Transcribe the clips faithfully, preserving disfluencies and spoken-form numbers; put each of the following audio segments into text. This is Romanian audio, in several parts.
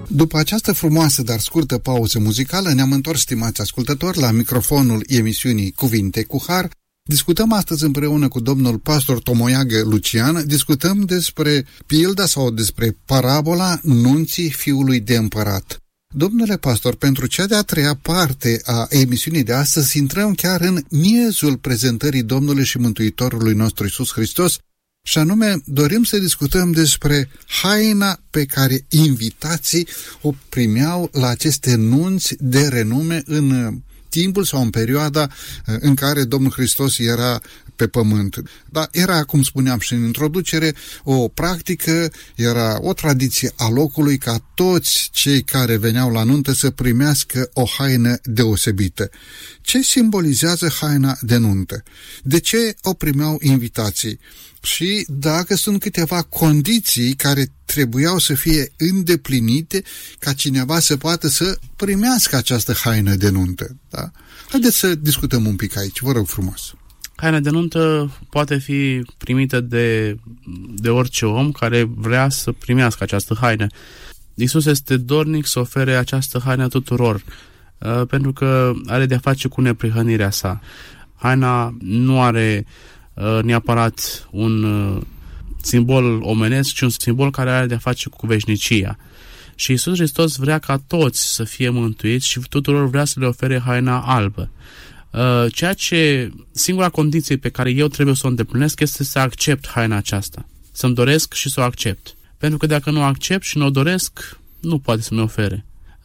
După această frumoasă, dar scurtă pauză muzicală, ne-am întors, stimați ascultători, la microfonul emisiunii Cuvinte cu Har. Discutăm astăzi împreună cu domnul pastor Tomoiagă Lucian, discutăm despre pilda sau despre parabola nunții fiului de împărat. Domnule pastor, pentru cea de-a treia parte a emisiunii de astăzi, intrăm chiar în miezul prezentării Domnului și Mântuitorului nostru Iisus Hristos, și anume dorim să discutăm despre haina pe care invitații o primeau la aceste nunți de renume în timpul sau în perioada în care Domnul Hristos era pe pământ. Dar era, cum spuneam și în introducere, o practică, era o tradiție a locului ca toți cei care veneau la nuntă să primească o haină deosebită. Ce simbolizează haina de nuntă? De ce o primeau invitații? Și dacă sunt câteva condiții care trebuiau să fie îndeplinite ca cineva să poată să primească această haină de nuntă. Da? Haideți să discutăm un pic aici, vă rog frumos. Haina de nuntă poate fi primită de, de orice om care vrea să primească această haină. Iisus este dornic să ofere această haină tuturor, pentru că are de-a face cu neprihănirea sa. Haina nu are neapărat un simbol omenesc, ci un simbol care are de-a face cu veșnicia. Și Iisus Hristos vrea ca toți să fie mântuiți și tuturor vrea să le ofere haina albă. Ceea ce, singura condiție pe care eu trebuie să o îndeplinesc este să accept haina aceasta. Să-mi doresc și să o accept. Pentru că dacă nu o accept și nu o doresc, nu poate să-mi ofere.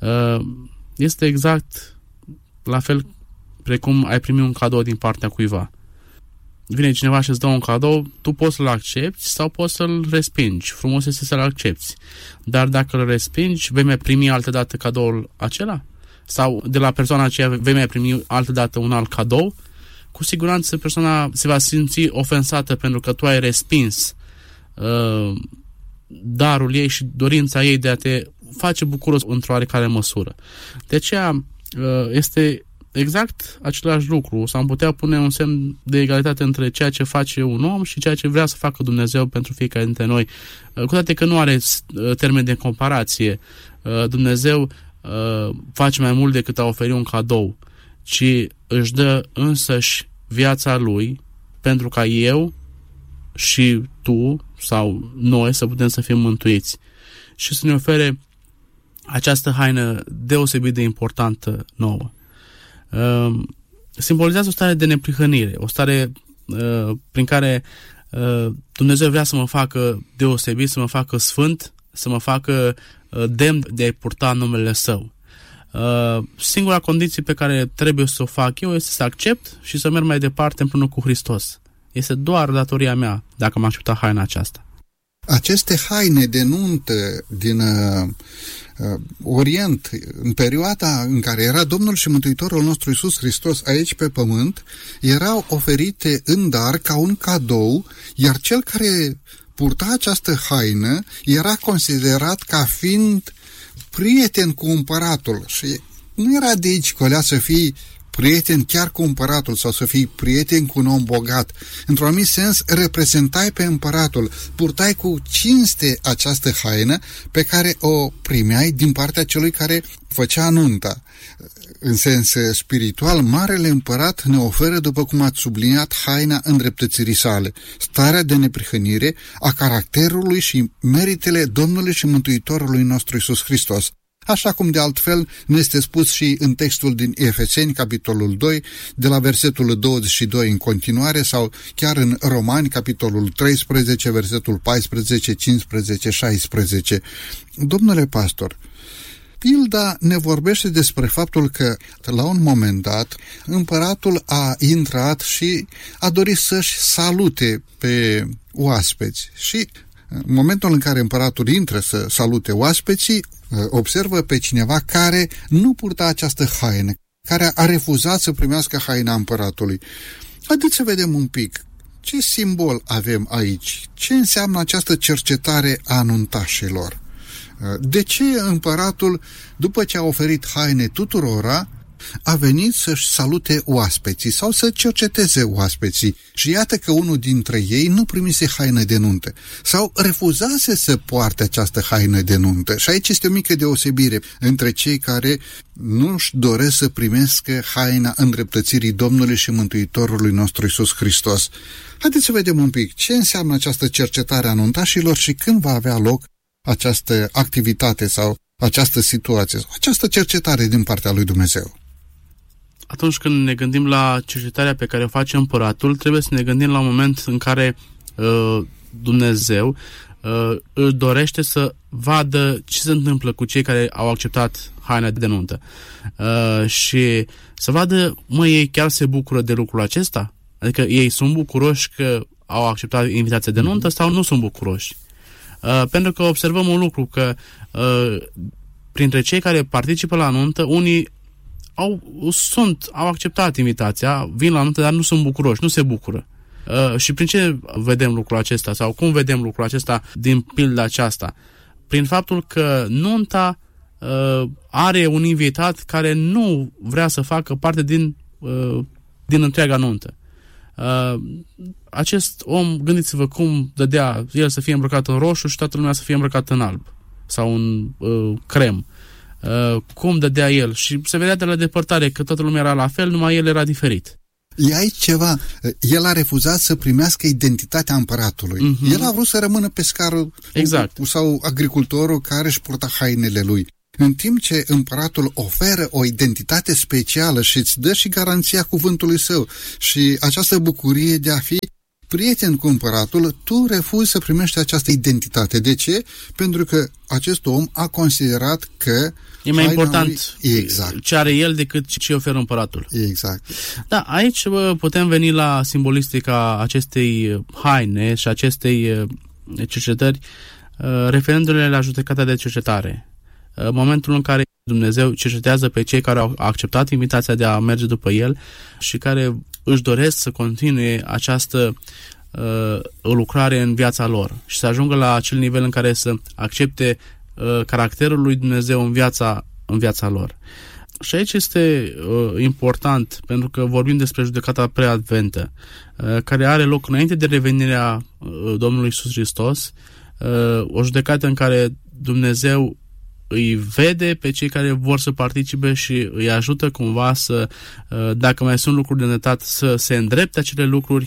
Este exact la fel precum ai primi un cadou din partea cuiva. Vine cineva și îți dă un cadou, tu poți să-l accepti sau poți să-l respingi. Frumos este să-l accepti. Dar dacă îl respingi, vei mai primi altădată cadoul acela? Sau de la persoana aceea vei mai primi altădată un alt cadou? Cu siguranță persoana se va simți ofensată pentru că tu ai respins uh, darul ei și dorința ei de a te face bucuros într-o oarecare măsură. De aceea uh, este exact același lucru. S-am putea pune un semn de egalitate între ceea ce face un om și ceea ce vrea să facă Dumnezeu pentru fiecare dintre noi. Cu toate că nu are termen de comparație. Dumnezeu face mai mult decât a oferi un cadou, ci își dă însăși viața Lui pentru ca eu și tu sau noi să putem să fim mântuiți și să ne ofere această haină deosebit de importantă nouă. Uh, simbolizează o stare de neprihănire, o stare uh, prin care uh, Dumnezeu vrea să mă facă deosebit, să mă facă sfânt, să mă facă uh, demn de a-i purta numele Său. Uh, singura condiție pe care trebuie să o fac eu este să accept și să merg mai departe împreună cu Hristos. Este doar datoria mea dacă am acceptat haina aceasta. Aceste haine de nuntă din uh, uh, Orient, în perioada în care era Domnul și Mântuitorul nostru Iisus Hristos aici pe pământ, erau oferite în dar ca un cadou, iar cel care purta această haină era considerat ca fiind prieten cu împăratul. Și nu era de aici colea să fii prieten chiar cu împăratul sau să fii prieten cu un om bogat. Într-un anumit sens, reprezentai pe împăratul, purtai cu cinste această haină pe care o primeai din partea celui care făcea nunta. În sens spiritual, Marele Împărat ne oferă, după cum ați subliniat, haina îndreptățirii sale, starea de neprihănire a caracterului și meritele Domnului și Mântuitorului nostru Iisus Hristos. Așa cum de altfel ne este spus și în textul din Efeseni, capitolul doi, de la versetul douăzeci și doi în continuare, sau chiar în Romani, capitolul treisprezece, versetul paisprezece, cincisprezece, șaisprezece. Domnule pastor, pilda ne vorbește despre faptul că, la un moment dat, împăratul a intrat și a dorit să-și salute pe oaspeți. Și în momentul în care împăratul intră să salute oaspeții, observă pe cineva care nu purta această haină, care a refuzat să primească haina împăratului. Haideți să vedem un pic ce simbol avem aici, ce înseamnă această cercetare a nuntașilor. De ce împăratul, după ce a oferit haine tuturora, a venit să-și salute oaspeții sau să cerceteze oaspeții și iată că unul dintre ei nu primise haină de nuntă sau refuzase să poarte această haină de nuntă. Și aici este o mică deosebire între cei care nu-și doresc să primească haina îndreptățirii Domnului și Mântuitorului nostru Iisus Hristos. Haideți să vedem un pic ce înseamnă această cercetare a nuntașilor și când va avea loc această activitate sau această situație, această cercetare din partea lui Dumnezeu. Atunci când ne gândim la cercetarea pe care o face împăratul, trebuie să ne gândim la un moment în care uh, Dumnezeu uh, îl dorește să vadă ce se întâmplă cu cei care au acceptat haina de nuntă. Uh, și să vadă, mă, ei chiar se bucură de lucrul acesta? Adică ei sunt bucuroși că au acceptat invitația de nuntă sau nu sunt bucuroși? Uh, pentru că observăm un lucru, că uh, printre cei care participă la nuntă, unii au, sunt, au acceptat invitația, vin la nuntă, dar nu sunt bucuroși, nu se bucură. Uh, și prin ce vedem lucrul acesta sau cum vedem lucrul acesta din pilda aceasta? Prin faptul că nunta uh, are un invitat care nu vrea să facă parte din, uh, din întreaga nuntă. Uh, acest om, gândiți-vă cum dădea el să fie îmbrăcat în roșu și toată lumea să fie îmbrăcat în alb sau în uh, crem. Uh, cum dădea el și se vedea de la depărtare că toată lumea era la fel, numai el era diferit. E aici ceva. El a refuzat să primească identitatea împăratului. Uh-huh. El a vrut să rămână pescarul exact. sau agricultorul care își purta hainele lui. În timp ce împăratul oferă o identitate specială și îți dă și garanția cuvântului său și această bucurie de a fi prieten cu împăratul, tu refuzi să primești această identitate. De ce? Pentru că acest om a considerat că e mai important lui... exact. ce are el decât ce oferă împăratul. Exact. Da, aici bă, putem veni la simbolistica acestei haine și acestei cercetări, referindu-le la judecata de cercetare. Momentul în care Dumnezeu cercetează pe cei care au acceptat invitația de a merge după El și care își doresc să continue această uh, lucrare în viața lor și să ajungă la acel nivel în care să accepte uh, caracterul lui Dumnezeu în viața, în viața lor. Și aici este uh, important, pentru că vorbim despre judecata preadventă, uh, care are loc înainte de revenirea uh, Domnului Iisus Hristos, uh, o judecată în care Dumnezeu îi vede pe cei care vor să participe și îi ajută cumva să, dacă mai sunt lucruri de notat, să se îndrepte acele lucruri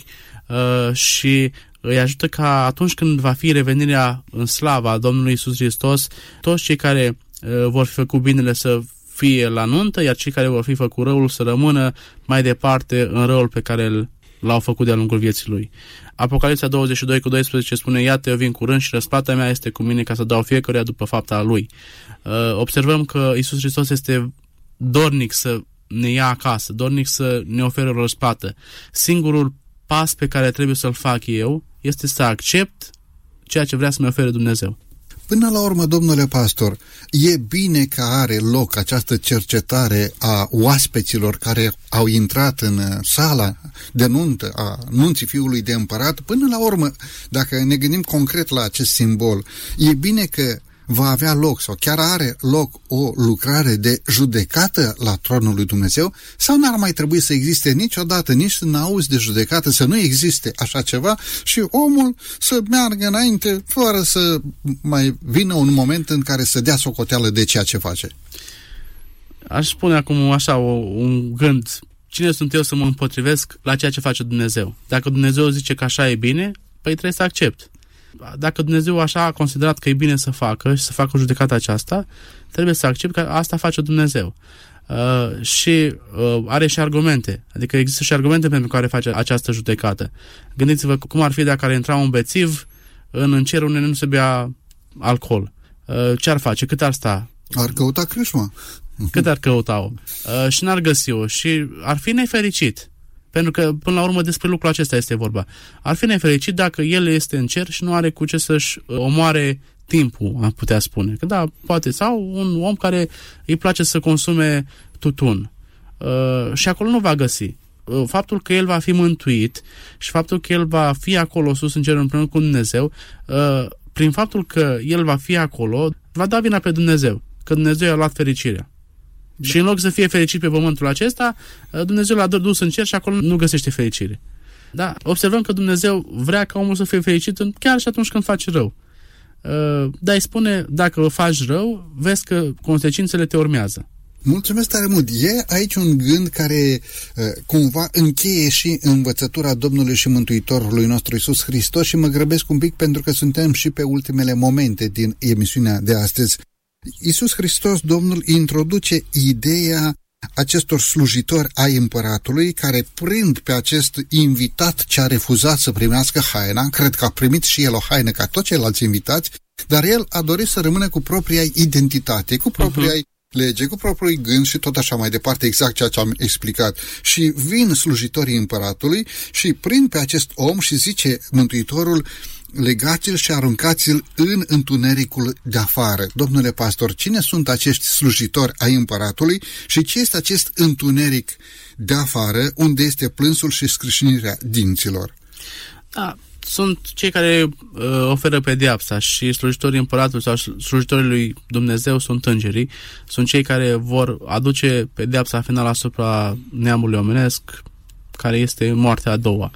și îi ajută ca atunci când va fi revenirea în slava Domnului Iisus Hristos, toți cei care vor fi făcut binele să fie la nuntă, iar cei care vor fi făcut răul să rămână mai departe în răul pe care l-au făcut de-a lungul vieții lui. Apocalipsa douăzeci și doi cu doisprezece spune: iată, eu vin curând și răsplata mea este cu mine ca să dau fiecăruia după fapta lui. Observăm că Iisus Hristos este dornic să ne ia acasă, dornic să ne ofere o răsplată. Singurul pas pe care trebuie să-l fac eu este să accept ceea ce vrea să-mi ofere Dumnezeu. Până la urmă, domnule pastor, e bine că are loc această cercetare a oaspeților care au intrat în sala de nuntă a nunții fiului de împărat. Până la urmă, dacă ne gândim concret la acest simbol, e bine că va avea loc sau chiar are loc o lucrare de judecată la tronul lui Dumnezeu, sau n-ar mai trebui să existe niciodată, nici să n-auzi de judecată, să nu existe așa ceva și omul să meargă înainte fără să mai vină un moment în care să dea socoteală de ceea ce face? Aș spune acum așa o, un gând: cine sunt eu să mă împotrivesc la ceea ce face Dumnezeu? Dacă Dumnezeu zice că așa e bine, păi trebuie să accept. Dacă Dumnezeu așa a considerat că e bine să facă și să facă judecata aceasta, trebuie să accept că asta face Dumnezeu. Uh, și uh, are și argumente. Adică există și argumente pentru care face această judecată. Gândiți-vă cum ar fi dacă ar intra un bețiv în încer unde nu se bea alcool. Uh, ce ar face? Cât ar sta? Ar căuta crâșma. Cât ar căuta-o? Uh, și n-ar găsi-o. Și ar fi nefericit. Pentru că, până la urmă, despre lucrul acesta este vorba. Ar fi nefericit dacă el este în cer și nu are cu ce să-și omoare timpul, am putea spune. Că da, poate. Sau un om care îi place să consume tutun. Uh, și acolo nu va găsi. Uh, faptul că el va fi mântuit și faptul că el va fi acolo sus în cer împreună cu Dumnezeu, uh, prin faptul că el va fi acolo, va da vina pe Dumnezeu. Că Dumnezeu i-a luat fericirea. Da. Și în loc să fie fericit pe pământul acesta, Dumnezeu l-a dus în cer și acolo nu găsește fericire. Da? Observăm că Dumnezeu vrea ca omul să fie fericit chiar și atunci când face rău. Dar îi spune, dacă faci rău, vezi că consecințele te urmează. Mulțumesc tare mult. E aici un gând care uh, cumva încheie și învățătura Domnului și Mântuitorului nostru Iisus Hristos și mă grăbesc un pic pentru că suntem și pe ultimele momente din emisiunea de astăzi. Iisus Hristos, Domnul, introduce ideea acestor slujitori ai împăratului care prind pe acest invitat ce a refuzat să primească haina, cred că a primit și el o haină ca toți ceilalți invitați, dar el a dorit să rămână cu propria identitate, cu propria uh-huh. lege, cu propriul gând și tot așa mai departe, exact ceea ce am explicat. Și vin slujitorii împăratului și prind pe acest om și zice Mântuitorul, legați-l și aruncați-l în întunericul de afară. Domnule pastor, cine sunt acești slujitori ai împăratului și ce este acest întuneric de afară unde este plânsul și scrâșnirea dinților? Da, sunt cei care uh, oferă pedeapsa și slujitorii împăratului sau slujitorii lui Dumnezeu sunt îngerii, sunt cei care vor aduce pedeapsa finală asupra neamului omenesc, care este moartea a doua,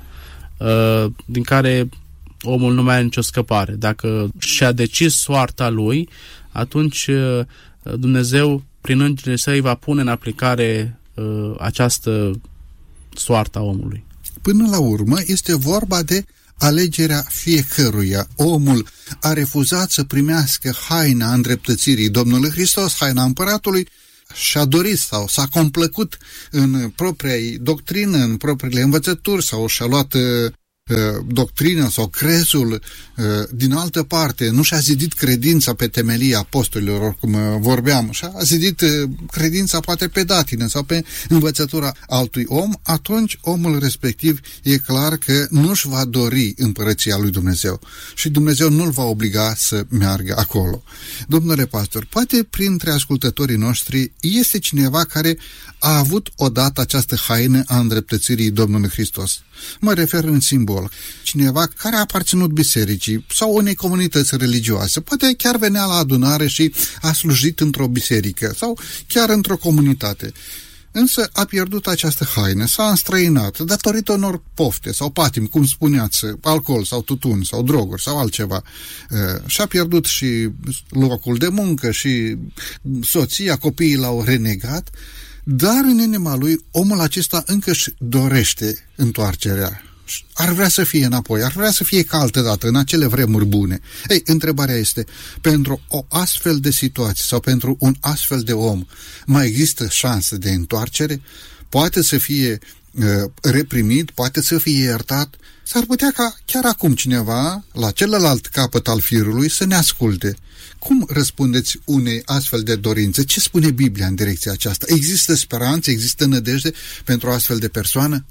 uh, din care omul nu mai are nicio scăpare. Dacă și-a decis soarta lui, atunci uh, Dumnezeu, prin îngerii săi, va pune în aplicare uh, această soartă a omului. Până la urmă, este vorba de alegerea fiecăruia. Omul a refuzat să primească haina îndreptățirii Domnului Hristos, haina împăratului, și-a dorit sau s-a complăcut în propria doctrină, în propriile învățături sau și-a luat uh, doctrina sau crezul uh, din altă parte, nu și-a zidit credința pe temelia apostolilor, oricum uh, vorbeam, și-a zidit uh, credința poate pe datină sau pe învățătura altui om, atunci omul respectiv e clar că nu-și va dori împărăția lui Dumnezeu și Dumnezeu nu-l va obliga să meargă acolo. Domnule pastor, poate printre ascultătorii noștri este cineva care a avut odată această haină a îndreptățirii Domnului Hristos. Mă refer în simbol. Cineva care a aparținut bisericii sau unei comunități religioase, poate chiar venea la adunare și a slujit într-o biserică sau chiar într-o comunitate. Însă a pierdut această haină, s-a înstrăinat datorită unor pofte sau patimi, cum spuneați, alcool sau tutun sau droguri sau altceva. Și-a pierdut și locul de muncă și soția, copiii l-au renegat, dar în inima lui omul acesta încă își dorește întoarcerea. Ar vrea să fie înapoi, ar vrea să fie ca altădată, în acele vremuri bune. Ei, întrebarea este, pentru o astfel de situație sau pentru un astfel de om, mai există șansă de întoarcere? Poate să fie uh, reprimit, poate să fie iertat? S-ar putea ca chiar acum cineva, la celălalt capăt al firului, să ne asculte. Cum răspundeți unei astfel de dorințe? Ce spune Biblia în direcția aceasta? Există speranță, există nădejde pentru o astfel de persoană?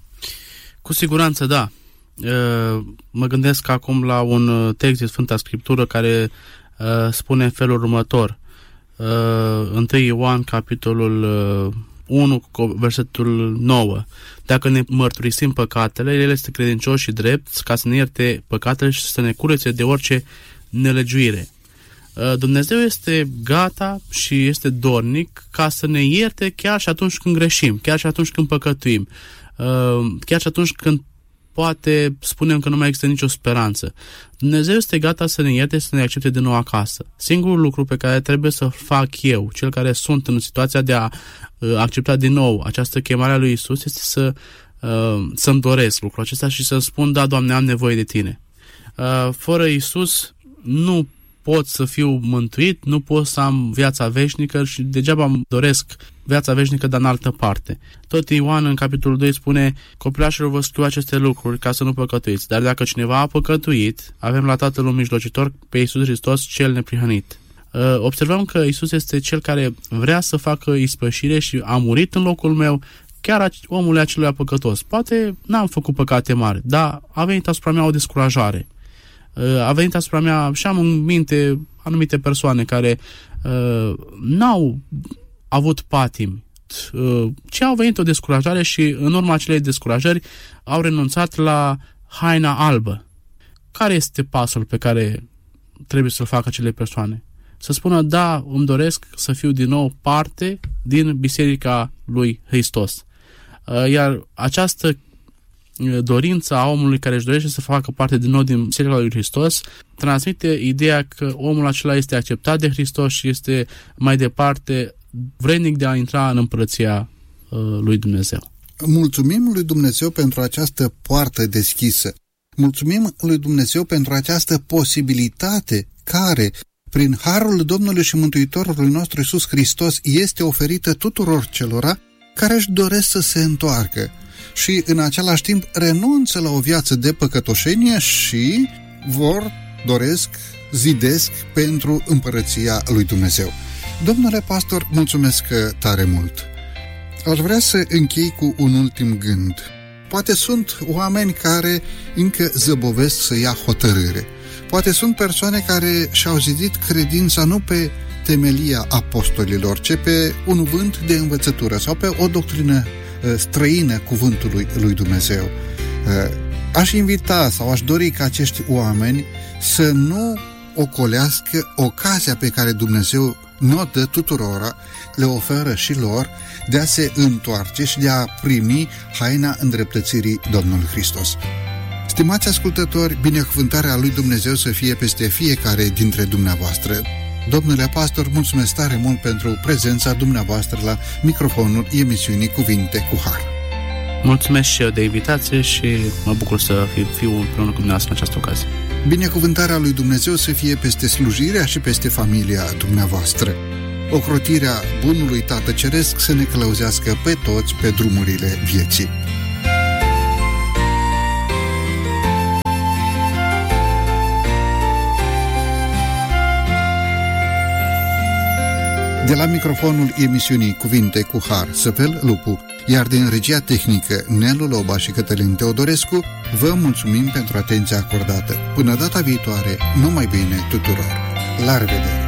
Cu siguranță, da. Mă gândesc acum la un text din Sfânta Scriptură care spune în felul următor. întâi Ioan, capitolul unu, versetul nouă. Dacă ne mărturisim păcatele, El este credincios și drept ca să ne ierte păcatele și să ne curețe de orice nelegiuire. Dumnezeu este gata și este dornic ca să ne ierte chiar și atunci când greșim, chiar și atunci când păcătuim, chiar și atunci când poate spunem că nu mai există nicio speranță. Dumnezeu este gata să ne ierte și să ne accepte din nou acasă. Singurul lucru pe care trebuie să fac eu, cel care sunt în situația de a accepta din nou această chemare a lui Iisus, este să, să-mi doresc lucrul acesta și să-mi spun, da, Doamne, am nevoie de Tine. Fără Iisus nu pot să fiu mântuit, nu pot să am viața veșnică și degeaba îmi doresc viața veșnică, dar în altă parte. Tot Ioan în capitolul doi spune, copilașilor vă scriu aceste lucruri ca să nu păcătuiți, dar dacă cineva a păcătuit, avem la Tatăl un mijlocitor, pe Iisus Hristos cel neprihănit. Observăm că Iisus este cel care vrea să facă ispășire și a murit în locul meu, chiar omul acelui păcătos. Poate n-am făcut păcate mari, dar a venit asupra mea o descurajare. A venit asupra mea și am în minte anumite persoane care uh, n-au avut patimi, uh, ci au venit o descurajare și în urma acelei descurajări au renunțat la haina albă. Care este pasul pe care trebuie să-l facă acele persoane? Să spună, da, îmi doresc să fiu din nou parte din Biserica lui Hristos. Iar această dorință a omului care își dorește să facă parte din nou din Biserica lui Hristos transmite ideea că omul acela este acceptat de Hristos și este mai departe vrednic de a intra în împărăția lui Dumnezeu. Mulțumim lui Dumnezeu pentru această poartă deschisă. Mulțumim lui Dumnezeu pentru această posibilitate care, prin harul Domnului și Mântuitorului nostru Iisus Hristos, este oferită tuturor celora care își doresc să se întoarcă și în același timp renunță la o viață de păcătoșenie și vor, doresc, zidesc pentru împărăția lui Dumnezeu. Domnule pastor, mulțumesc tare mult! Aș vrea să închei cu un ultim gând. Poate sunt oameni care încă zăbovesc să ia hotărâre. Poate sunt persoane care și-au zidit credința nu pe temelia apostolilor, ci pe un vânt de învățătură sau pe o doctrină străină cuvântului lui Dumnezeu. Aș invita sau aș dori ca acești oameni să nu ocolească ocazia pe care Dumnezeu ne-o dă tuturora, le oferă și lor, de a se întoarce și de a primi haina îndreptățirii Domnului Hristos. Stimați ascultători, binecuvântarea lui Dumnezeu să fie peste fiecare dintre dumneavoastră. Domnule pastor, mulțumesc tare mult pentru prezența dumneavoastră la microfonul emisiunii Cuvinte cu Har. Mulțumesc și eu de invitație și mă bucur să fiu împreună cu dumneavoastră în această ocazie. Binecuvântarea lui Dumnezeu să fie peste slujirea și peste familia dumneavoastră. Ocrotirea bunului Tată Ceresc să ne călăuzească pe toți pe drumurile vieții. De la microfonul emisiunii Cuvinte cu Har, Săvel Lupu, iar din regia tehnică Nelu Loba și Cătălin Teodorescu, vă mulțumim pentru atenția acordată. Până data viitoare, numai bine tuturor! La revedere!